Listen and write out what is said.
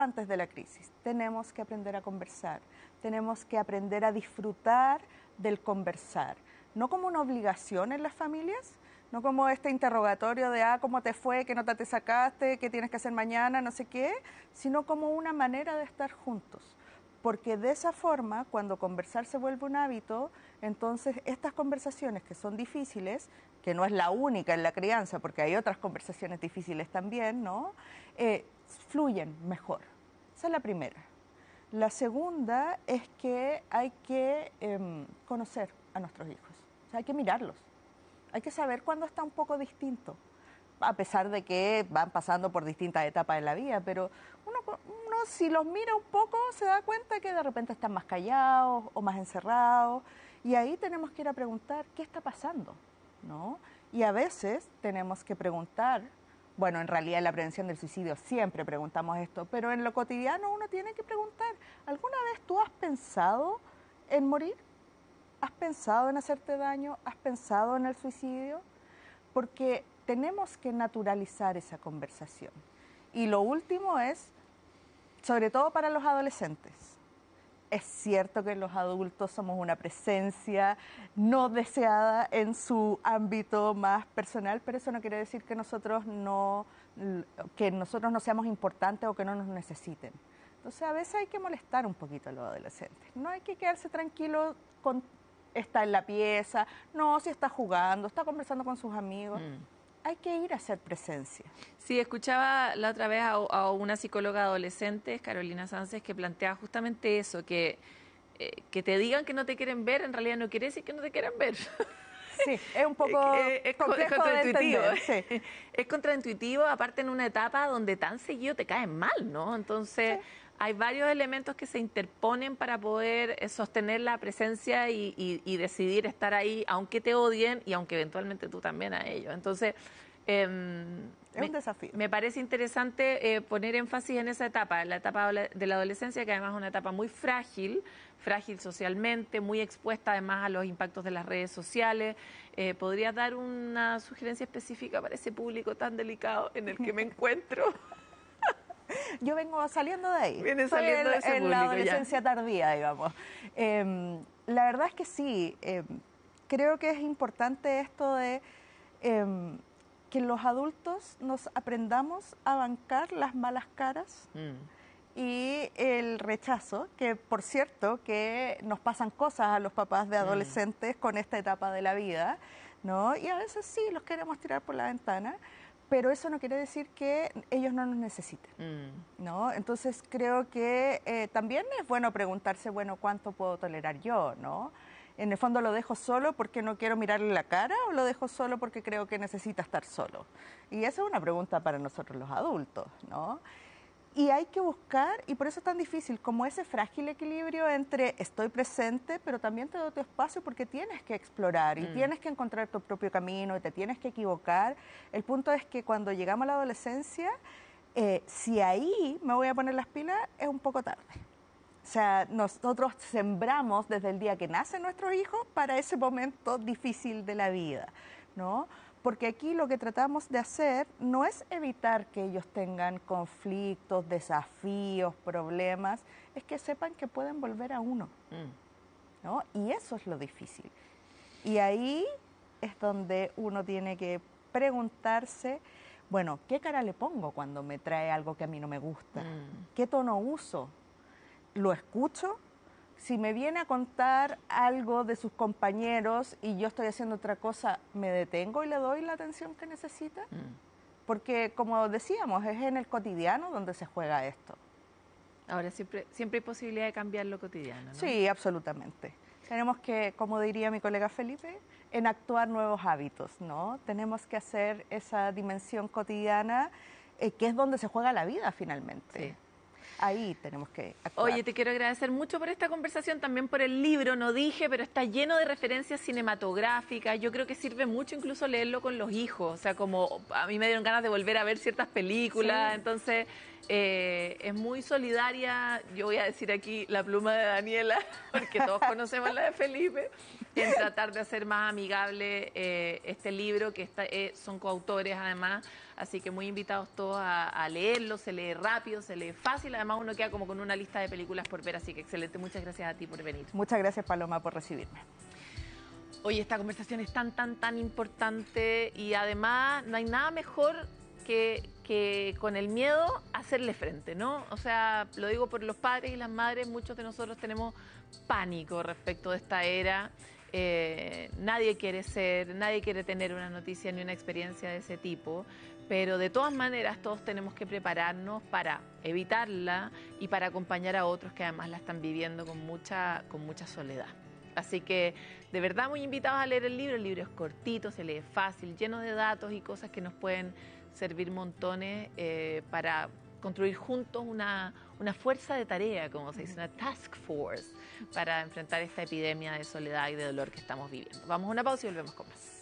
antes de la crisis. Tenemos que aprender a conversar, tenemos que aprender a disfrutar del conversar, no como una obligación en las familias, no como este interrogatorio de, ¿cómo te fue? ¿Qué nota te sacaste? ¿Qué tienes que hacer mañana? No sé qué, sino como una manera de estar juntos. Porque de esa forma, cuando conversar se vuelve un hábito, entonces estas conversaciones que son difíciles, que no es la única en la crianza, porque hay otras conversaciones difíciles también, ¿no? Fluyen mejor. Esa es la primera. La segunda es que hay que conocer a nuestros hijos, o sea, hay que mirarlos. Hay que saber cuándo está un poco distinto, a pesar de que van pasando por distintas etapas de la vida, pero uno si los mira un poco se da cuenta que de repente están más callados o más encerrados, y ahí tenemos que ir a preguntar qué está pasando, ¿no? Y a veces tenemos que preguntar, bueno, en realidad en la prevención del suicidio siempre preguntamos esto, pero en lo cotidiano uno tiene que preguntar, ¿alguna vez tú has pensado en morir? ¿Has pensado en hacerte daño? ¿Has pensado en el suicidio? Porque tenemos que naturalizar esa conversación. Y lo último es, sobre todo para los adolescentes, es cierto que los adultos somos una presencia no deseada en su ámbito más personal, pero eso no quiere decir que nosotros no seamos importantes o que no nos necesiten. Entonces a veces hay que molestar un poquito a los adolescentes. No hay que quedarse tranquilo con está en la pieza, no, si está jugando, está conversando con sus amigos. Hay que ir a hacer presencia. Sí, escuchaba la otra vez a una psicóloga adolescente, Carolina Sánchez, que plantea justamente eso, que te digan que no te quieren ver, en realidad no quiere decir que no te quieran ver. Sí, es un poco complejo de entender, sí. Es contraintuitivo, aparte en una etapa donde tan seguido te caen mal, ¿no? Entonces, sí, hay varios elementos que se interponen para poder sostener la presencia y decidir estar ahí, aunque te odien y aunque eventualmente tú también a ellos. Entonces, es un desafío. Me parece interesante poner énfasis en esa etapa, la etapa de la adolescencia, que además es una etapa muy frágil socialmente, muy expuesta además a los impactos de las redes sociales. ¿Podrías dar una sugerencia específica para ese público tan delicado en el que me encuentro? Yo vengo saliendo de ahí. Viene saliendo de ese público, la adolescencia tardía, digamos. La verdad es que sí, creo que es importante esto de que los adultos nos aprendamos a bancar las malas caras y el rechazo, que por cierto que nos pasan cosas a los papás de adolescentes con esta etapa de la vida, ¿no? Y a veces sí los queremos tirar por la ventana, pero eso no quiere decir que ellos no nos necesiten, ¿no? Entonces creo que también es bueno preguntarse, bueno, ¿cuánto puedo tolerar yo, no? En el fondo, ¿lo dejo solo porque no quiero mirarle la cara o lo dejo solo porque creo que necesita estar solo? Y esa es una pregunta para nosotros los adultos, ¿no? Y hay que buscar, y por eso es tan difícil, como ese frágil equilibrio entre estoy presente, pero también te doy tu espacio porque tienes que explorar y tienes que encontrar tu propio camino y te tienes que equivocar. El punto es que cuando llegamos a la adolescencia, si ahí me voy a poner las pilas, es un poco tarde. O sea, nosotros sembramos desde el día que nacen nuestros hijos para ese momento difícil de la vida, ¿no? Porque aquí lo que tratamos de hacer no es evitar que ellos tengan conflictos, desafíos, problemas, es que sepan que pueden volver a uno, ¿no? Y eso es lo difícil. Y ahí es donde uno tiene que preguntarse, bueno, ¿qué cara le pongo cuando me trae algo que a mí no me gusta? ¿Qué tono uso? ¿Lo escucho? Si me viene a contar algo de sus compañeros y yo estoy haciendo otra cosa, ¿me detengo y le doy la atención que necesita? Porque, como decíamos, es en el cotidiano donde se juega esto. Ahora, siempre hay posibilidad de cambiar lo cotidiano, ¿no? Sí, absolutamente. Tenemos que, como diría mi colega Felipe, enactuar nuevos hábitos, ¿no? Tenemos que hacer esa dimensión cotidiana que es donde se juega la vida finalmente. Sí. Ahí tenemos que actuar. Oye, te quiero agradecer mucho por esta conversación, también por el libro, no dije, pero está lleno de referencias cinematográficas. Yo creo que sirve mucho incluso leerlo con los hijos, o sea, como a mí me dieron ganas de volver a ver ciertas películas, sí. Entonces es muy solidaria, yo voy a decir aquí la pluma de Daniela, porque todos conocemos la de Felipe, en tratar de hacer más amigable este libro, que son coautores además. Así que muy invitados todos a leerlo, se lee rápido, se lee fácil, además uno queda como con una lista de películas por ver, así que excelente, muchas gracias a ti por venir. Muchas gracias, Paloma, por recibirme. Oye, esta conversación es tan importante y además no hay nada mejor que con el miedo hacerle frente, ¿no? O sea, lo digo por los padres y las madres, muchos de nosotros tenemos pánico respecto de esta era. Nadie quiere tener una noticia ni una experiencia de ese tipo, pero de todas maneras todos tenemos que prepararnos para evitarla y para acompañar a otros que además la están viviendo con mucha soledad. Así que de verdad muy invitados a leer el libro es cortito, se lee fácil, lleno de datos y cosas que nos pueden servir montones para construir juntos una fuerza de tarea, como se dice, una task force para enfrentar esta epidemia de soledad y de dolor que estamos viviendo. Vamos a una pausa y volvemos con más.